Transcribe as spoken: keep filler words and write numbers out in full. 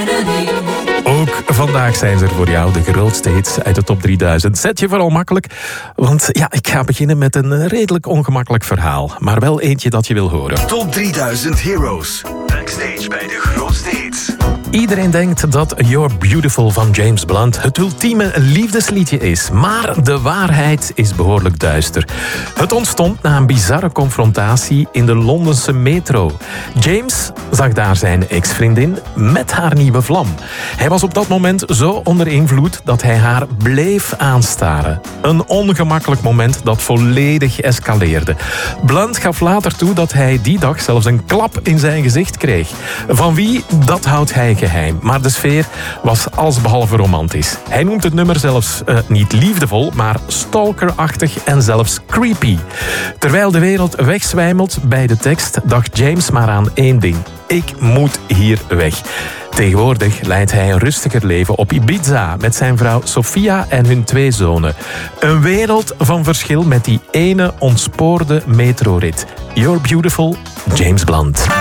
Ook vandaag zijn ze er voor jou, de grootste hits uit de top drieduizend. Zet je vooral makkelijk, want ja, ik ga beginnen met een redelijk ongemakkelijk verhaal. Maar wel eentje dat je wil horen. Top drieduizend Heroes. Backstage bij de grootste hits. Iedereen denkt dat You're Beautiful van James Blunt het ultieme liefdesliedje is. Maar de waarheid is behoorlijk duister. Het ontstond na een bizarre confrontatie in de Londense metro. James zag daar zijn ex-vriendin met haar nieuwe vlam. Hij was op dat moment zo onder invloed dat hij haar bleef aanstaren. Een ongemakkelijk moment dat volledig escaleerde. Blunt gaf later toe dat hij die dag zelfs een klap in zijn gezicht kreeg. Van wie, dat houdt hij geheim. Maar de sfeer was allesbehalve romantisch. Hij noemt het nummer zelfs uh, niet liefdevol, maar stalkerachtig en zelfs creepy. Terwijl de wereld wegzwijmelt bij de tekst, dacht James maar aan één ding. Ik moet hier weg. Tegenwoordig leidt hij een rustiger leven op Ibiza met zijn vrouw Sofia en hun twee zonen. Een wereld van verschil met die ene ontspoorde metrorit. You're Beautiful, James Blunt.